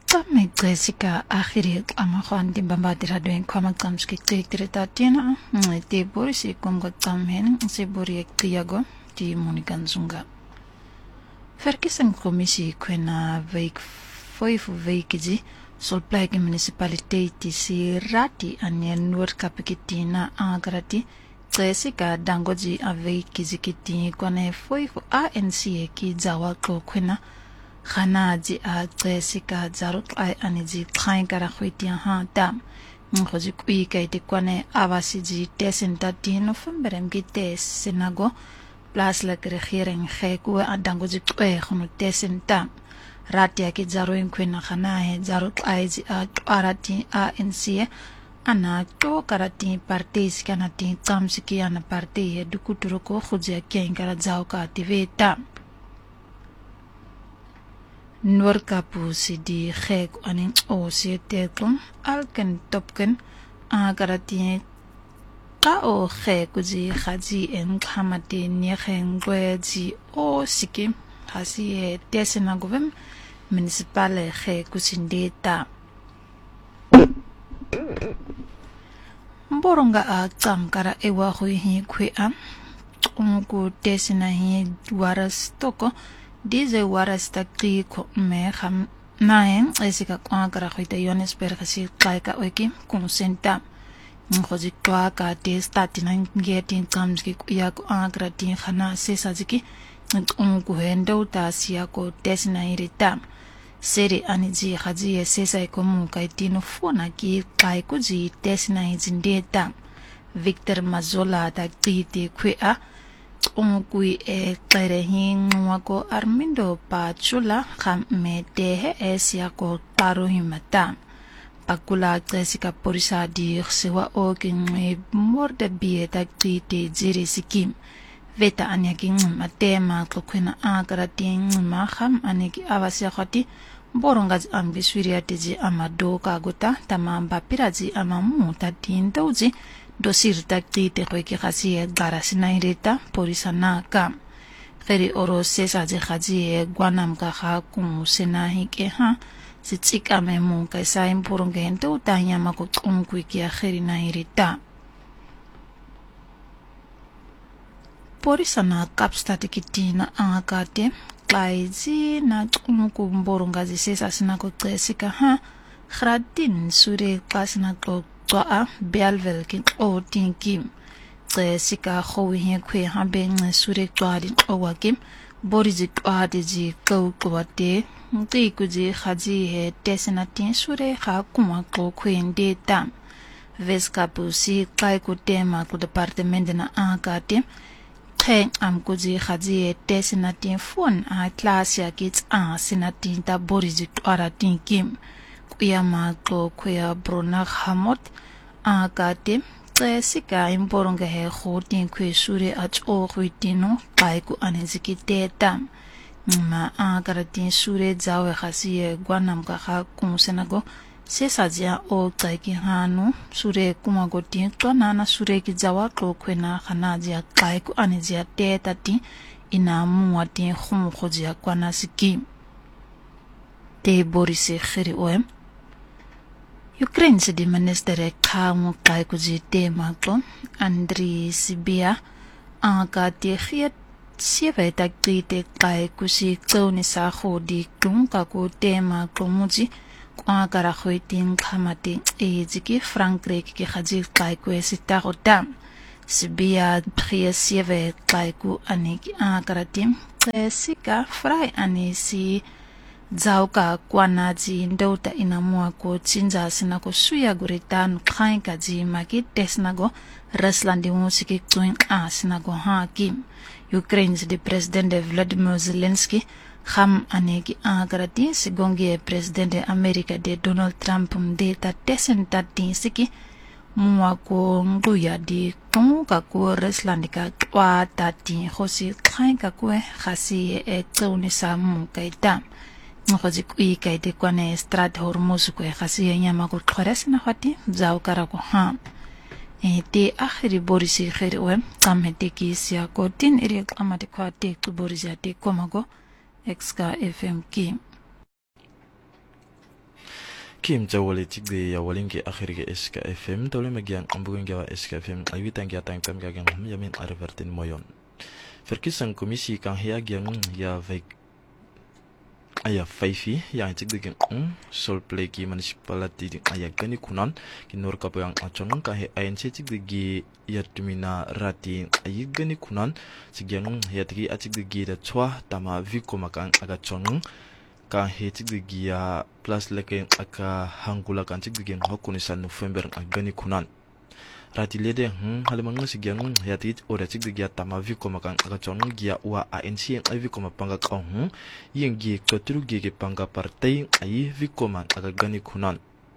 Jessica akhiri amakhwan timbambati radwen kwama tsamski tiktirita tina ti borisi kumgo tsamhen si bori ektiago ti munikanzunga. Verkiezing commissie kwena week 5 weekji solplaiki municipaliteiti si rati anye Noord-Kapikitina agarati Jessica dangoji a weekji kiti kwane 5 ANC ki zawako kwena Khanaji a Jessica Zaruk ai aniji tsain kara khwitia ha tam ngoji kui kai te kwane awasiji tesenta di November mgite senago plus la regering gekwe adangoji kwe khunu tesenta ratia ki zaruin kwena khanae Zaruk ai ji a arati ANC ana to karati parties kanati tsamsiki ana party dukuturuko khujia kenkara zawka tiveta Noord-Kapu si di gek aning o si teklum alken topken agarati ka o gek uji khaji en khamati nyekhen gweji o sikim hasi tesena govem municipale gek usindeta Mboronga a tsamkara ewa hui hi kwe am ungu tesena hi waras toko Deze waras takri ko me kham naen esika kwagara khoita Johannesburg si klaika oiki konsenta ngoji kwa ka te statina ngeti tsamski ya ko agra tin khana sesajiki ungu hendo ta sia ko tesna irita seri aniji khaji sesai ko mu kai tino fona ki kai ko ji tesna izindeta Victor Mazola ta titi kwea Ungui klerehin wako Armindo Pachula kham me dehe esiako taro himata Pakula Jessica Porisa di sewa okin morde bieta titi jiri sikim Veta anyaki matema klokwena agaratin ma kham aniki awasya khati borongaji ambiswiriatiji amado kaguta tamamba piraji amamu tatin tauji dosir taktite kweki khasi garasina ireta porisa naka kheri oro sesa je khaji gwanam ka kha kum sena hike ha sitsika memu ka saim porongente utanya mako kumkwiki kheri na ireta porisa na kapstate kitina angakate klaizi na kumku borongaji sesa sina ko Jessica ha khradin sure klasna ko Toa Belvel kin o tinkim Jessica khowi kwe hambe sure twadi owakim boriji twadi ji ko kwate ngi kuji khaji he tesena tin sure kha kuma ko kwende tam Weskapu si kai ku tema ku departement na akate khen am kuji khaji he tesena tin phone a class ya kits a sinatin ta boriji twara tinkim Kuyama ko kuya Bruna Hamot akate Jessica imporonga he khotin kwe sure at o khwitino kaiku aneziki teta ma agaratin sure zawe khasiye gwanam ka kha kumsenago sesajia o taiki hanu sure kumagotin twanana sure ki zawa ko kwena khanajia kaiku anezia teta ti ina muwatin khum khojia kwana siki te borise khiri oem Ukraine se di ministere kamu kai kuji tema ko Andri Sibia anga te khiat sieve ta krite kai kusi tsoni sa khodi kum ka ko tema ko muji kwa kara khoitin khamati ejiki Frankreich ki khaji kai ko sita hota Sibia pria sieve kai ku aniki akaratim Jessica frai anisi Zauka kwanaji ndota inamua ko chinja sinako suya guritan khainka ji maki tesnago Ruslandi musiki twin asinago haki Ukraine di president Vladimir Zelensky kham anegi agarati sigongi president America de Donald Trump mdeta tesenta tinsiki muwa ko nguya di kumuka ko Ruslandi ka kwa tati khosi khainka ko khasi e tsunisa mu kaita Ngozi kui kai te kwane strat hormuz ko khasi nyama ko khores na khati zau kara ko ha te akhiri borisi khere wem kamete ki sia ko tin eri amate khate ku borisi te komago exka fm ki Kim jawalitik de ya walinge akhirige SKFM tole magian ambugen gawa SKFM awitan gia tang tam gagan yamin arvertin moyon. Verkiesing kommissie kan heagian ya vaik aya faifi yang cik de sol pleki municipality di aya gani kunan kinor kapang achon ka he ANC cik de ya tumina rati ayi gani kunan sigian ya tigi acik de da chwa tama viko makan aga chon kan he cik de ya plus leke aka hangula kan cik de hokunisan November agani kunan rati lede halimang sigian ya tigi ora cik de tama viko makan aga chon gia wa ANC yang viko mapanga kaung yang gi kotru gi panga partai ayi viko man aga gani kunan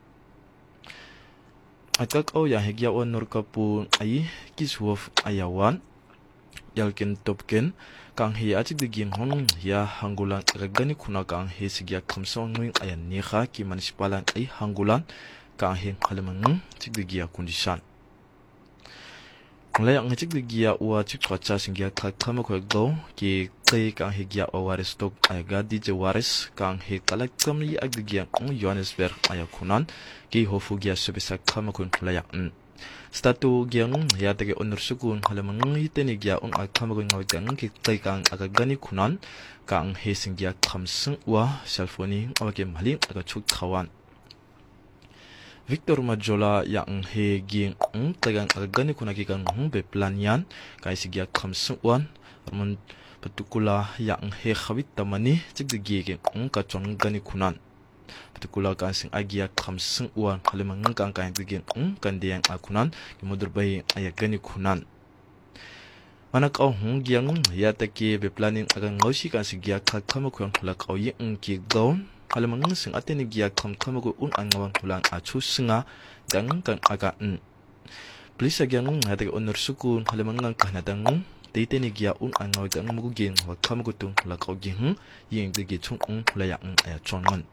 akak au ya hegia on norkapu ayi kiswof ayawan yalken topken kang he acik de gin hon ya hangulan agani kuna kang he sigia kamsong ngin ayan nikha ki municipal ay hangulan kang he halimang cik de gia kondisyon Mulai ang cik de gia wa cik twacha singia kama ko go ki kay kang he gia waris tok aga di je waris kang he kalak kamli ag de gia Johannesburg ayakunan ki hofu gia sebisa kama ko mulai Statu giang ya tege onur sukun halamang iteni gia on akama ko ngawang ki kay kang aga gani kunan kang he singia kamsung wa cellphone awake maling aga chuk kawan Victor Majola yang he ging tegang agani kuna kikan be planian kai sigia kamsung wan arman petukula yang he khawit tamani cik de gege ka chon gani kunan petukula kan sing agia kamsung wan halimang kan kan de kan de yang akunan kemudur bai aya gani kunan manak au giang ya take be planning agang ngosi kan sigia kama ko la kau yi ki gaun halimang sing ateni gia kama ko angawang tulang achu singa dang kan aga please again hade onur sukun halimang kan nadang deiteni gia angaw dang mugu gen wa kama ko tung la kau gi yeng de gi chung la ya aya chongon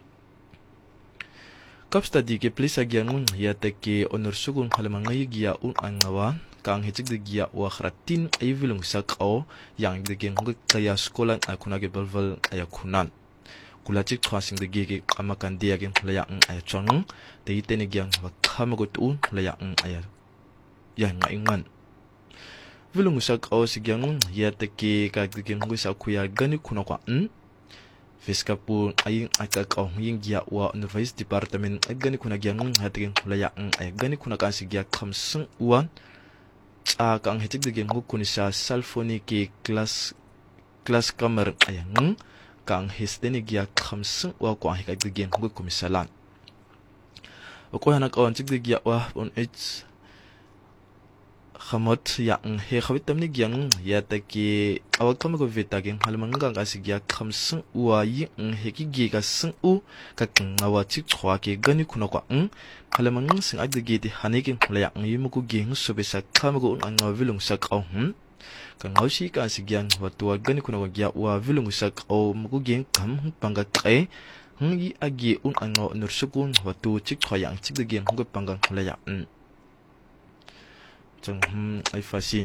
kapsta di ke please again ya take onur sukun halimang gia angawa kang hecik de gia wa khratin ay vilung sakao yang de gen kaya skolan akuna ge belvel aya kunan kulacik crossing de gege amakan dia gen laya aya chong de itene gyang wa khamago tu laya aya ya ngaingan vilung sak au sigyang ya teke ka gen gusa kuya gani kuna kwa fiskapu ayin akak au yin gia wa vice department agani kuna gyang hatgen laya aya gani kuna kan sigya khamsung wan cha kang hecik de gen kunisa salfoni ke class kamar aya kang histeni gia khamsung wa kwa hika de gen ko komisalan o ko hanak on cik de gia wa on h khamot yang he khawitam ni gyang ya take awakam ko vita gen halmang gang asigia khamsung wa yi he ki gi ga sung u ka ngawa cik chwa ke gani kuna kwa halmang sing ag de ge de hanegen la yang yi mu ko gen so be sa khamago on ngavilung sak au kan ngausi ka sigian watua gani kuna gia wa vilung sak au mugu gen kam panga kai ngi agi ango nur sukun watu cik khoyang cik de gen ngo panga la ya chang ai fasi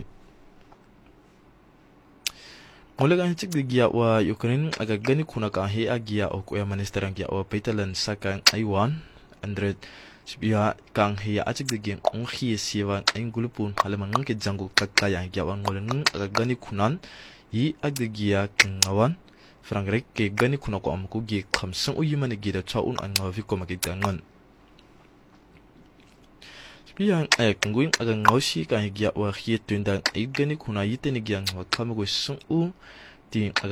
Mulagan cik de gia wa Ukraine aga gani kuna ka he agia o ko ya ministeran gia wa petalan sakan aiwan 100 Sibia kang hiya acik de gen hi siwa engulupun halamang ke jangu kakaya gyawan ngolen aga gani kunan yi agdegia kengawan frangrek ke gani kuna ko amku ge khamsang uyimane ge da chaun angawi ko magidangan Sibia ay kunguin aga ngosi ka gya wa hi tunda ay gani kuna yitene gyang wa kamago sung u ti